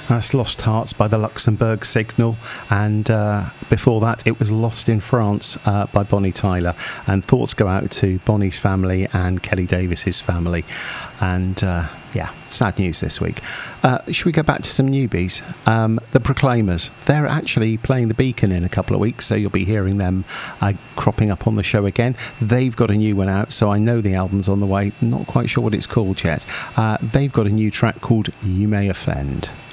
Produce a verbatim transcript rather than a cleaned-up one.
That's Lost Hearts by the Luxembourg Signal, and uh, before that it was Lost in France uh, by Bonnie Tyler. And thoughts go out to Bonnie's family and Kelly Davis's family. And uh, yeah, sad news this week. Uh, should we go back to some newbies? Um, the Proclaimers. They're actually playing the Beacon in a couple of weeks, so you'll be hearing them uh, cropping up on the show again. They've got a new one out, so I know the album's on the way. Not quite sure what it's called yet. Uh, they've got a new track called You May Offend.